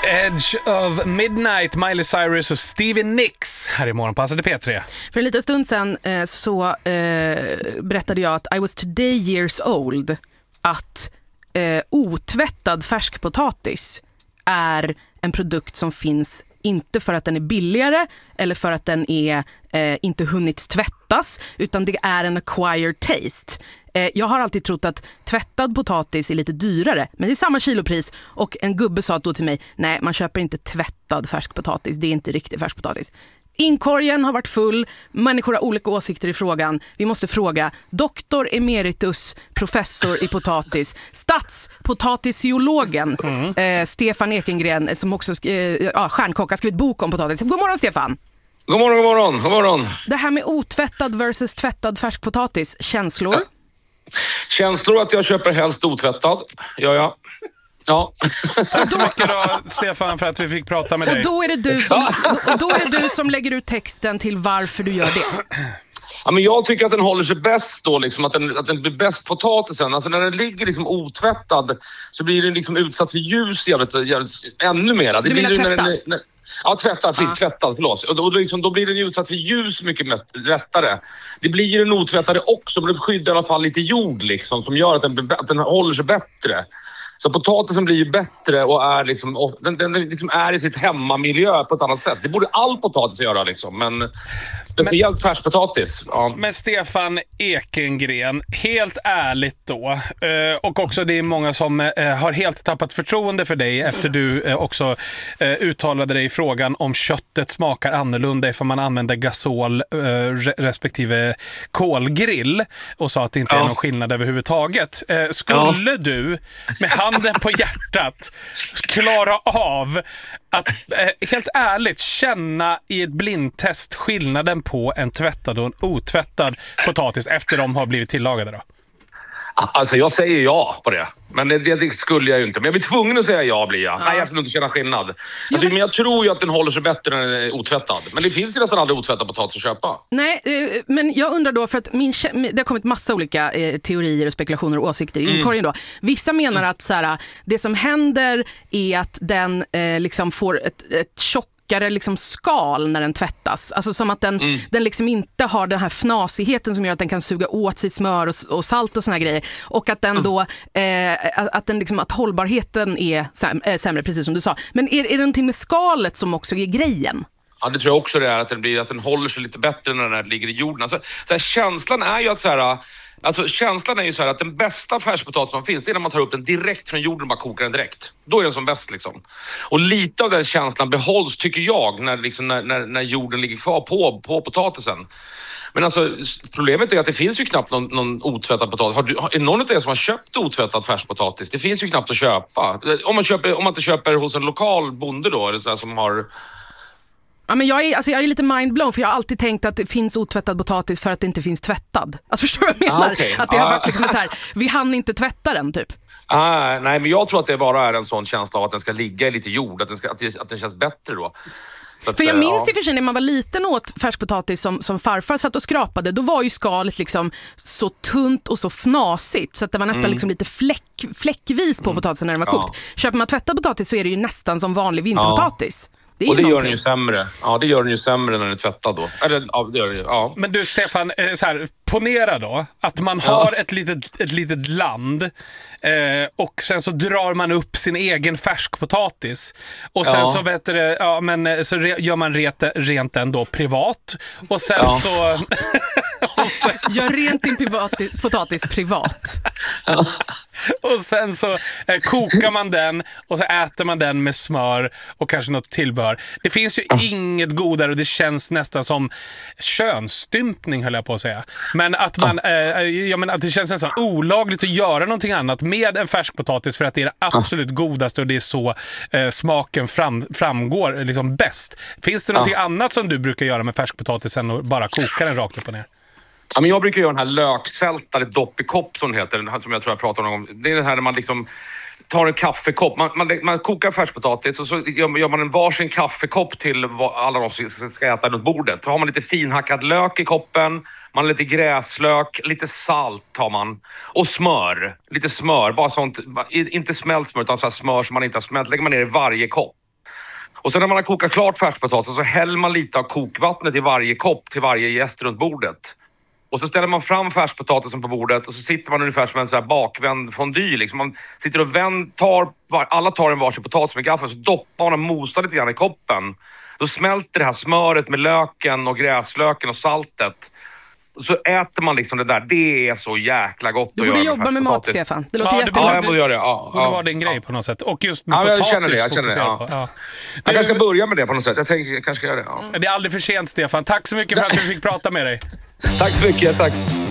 Edge of Midnight, Miley Cyrus och Stevie Nicks här i Morgonpasset i P3. För en liten stund sedan berättade jag att I was today years old att otvättad färskpotatis är en produkt som finns inte för att den är billigare eller för att den är inte hunnit tvättas, utan det är en acquired taste. Jag har alltid trott att tvättad potatis är lite dyrare, men det är samma kilopris, och en gubbe sa då till mig, nej, man köper inte tvättad färskpotatis, det är inte riktig färskpotatis. Inkorgen har varit full, människor har olika åsikter i frågan. Vi måste fråga doktor emeritus, professor i potatis, statspotatisiologen Stefan Ekengren, som också stjärnkock, har skrivit bok om potatis. God morgon, Stefan. God morgon, god morgon, god morgon. Det här med otvättad versus tvättad färskpotatis, känslor? Känslor att jag köper helst otvättad, gör jag. Ja. Tack så mycket då, Stefan, för att vi fick prata med dig. Och då är det du som lägger ut texten till varför du gör det. Ja, men jag tycker att den håller sig bäst då, liksom, att den blir bäst potatisen. Alltså när den ligger liksom otvättad så blir den liksom utsatt för ljus jävligt ännu mera. Du menar tvättad? Ja, tvättad, förlåt. Och då blir den utsatt för ljus mycket lättare. Det blir ju den otvättade också, men det skyddar i alla fall lite jord liksom, som gör att den håller sig bättre. Så potatisen blir ju bättre och är liksom, den liksom är i sitt hemmamiljö på ett annat sätt. Det borde all potatis göra liksom, men speciellt färskpotatis. Ja. Men Stefan Ekengren, helt ärligt då, och också det är många som har helt tappat förtroende för dig efter du också uttalade dig i frågan om köttet smakar annorlunda ifall man använder gasol respektive kolgrill och sa att det inte är någon skillnad överhuvudtaget. Skulle du med handen på hjärtat klara av att helt ärligt känna i ett blindtest skillnaden på en tvättad och en otvättad potatis efter de har blivit tillagade då? Alltså jag säger ja på det. Men det skulle jag ju inte. Men jag blir tvungen att säga ja, blir jag. Nej, jag skulle inte känna skillnad. Alltså, men jag tror ju att den håller sig bättre när den är otvättad. Men det finns ju nästan aldrig otvättad potatis att köpa. Nej, men jag undrar då, för att det har kommit massa olika teorier och spekulationer och åsikter i inkorgen då. Vissa menar att så här, det som händer är att den liksom får ett tjockare liksom skal när den tvättas. Alltså som att den liksom inte har den här fnasigheten som gör att den kan suga åt sig smör och salt och såna här grejer. Och att den då att hållbarheten är sämre, precis som du sa. Men är det någonting med skalet som också är grejen? Ja, det tror jag också det är, att den håller sig lite bättre när den ligger i jorden. Alltså, så här, känslan är ju att så här... Alltså känslan är ju så här att den bästa färskpotatis som finns är när man tar upp den direkt från jorden och bara kokar den direkt. Då är den som bäst liksom. Och lite av den känslan behålls, tycker jag, när jorden ligger kvar på potatisen. Men alltså problemet är att det finns ju knappt någon otvättad potatis. Är någon av er som har köpt otvättad färskpotatis? Det finns ju knappt att köpa. Om man inte köper hos en lokal bonde då, eller så här, som har... Ja, men jag är lite mindblown, för jag har alltid tänkt att det finns otvättad potatis för att det inte finns tvättad. Alltså förstår du vad jag menar? Okay. Att det har varit liksom så här, vi hann inte tvätta den typ. Nej, men jag tror att det bara är en sån känsla av att den ska ligga i lite jord, att den känns bättre då. För jag minns i och för sig när man var liten åt färskpotatis som farfar satt och skrapade, då var ju skalet liksom så tunt och så fnasigt så att det var nästan liksom lite fläckvis på potatisen när den var kokt. Köper man tvättad potatis så är det ju nästan som vanlig vinterpotatis. Och det gör den ju sämre. Ja, det gör den ju sämre när den är tvättad då. Eller, ja, det gör den ju. Ja. Men du Stefan, så här, ponera då att man har ett litet land och sen så drar man upp sin egen färskpotatis och sen så vet du, så gör man rent den då privat och sen så gör rent din potatis privat. Och sen så kokar man den och så äter man den med smör och kanske något tillbehör. Det finns ju inget godare och det känns nästan som könsstympning, höll jag på att säga. Men att man att det känns nästan olagligt att göra någonting annat med en färskpotatis för att det är det absolut godaste och det är så smaken framgår liksom bäst. Finns det någonting annat som du brukar göra med färskpotatisen och bara koka den rakt upp och ner? Ja, men jag brukar göra den här löksältade dopp i kopp som det heter, som jag tror jag pratade om. Det är det här där man liksom tar en kaffekopp. Man kokar färskpotatis och så gör man en varsin kaffekopp till alla de som ska äta runt bordet. Så har man lite finhackad lök i koppen, man har lite gräslök, lite salt har man och smör. Lite smör, bara sånt, inte smält smör utan så här smör som man inte har smält. Lägger man ner i varje kopp. Och sen när man har kokat klart färskpotatisen så häller man lite av kokvattnet i varje kopp till varje gäst runt bordet. Och så ställer man fram färskpotatisen på bordet och så sitter man ungefär som en så här bakvänd fondue. Liksom. Man sitter och alla tar en varsin potatis med gaffel, så doppar man och mosar lite grann i koppen. Då smälter det här smöret med löken och gräslöken och saltet. Så äter man liksom det där. Det är så jäkla gott du att borde göra jobba med mat, Stefan. Det låter jättegott. Ja, jag borde göra det. Det borde vara din grej på något sätt. Och just med jag potatis känner det. Jag kanske ska börja med det på något sätt. Jag kanske ska göra det. Ja. Det är aldrig för sent, Stefan. Tack så mycket för att du fick prata med dig. Tack så mycket. Tack.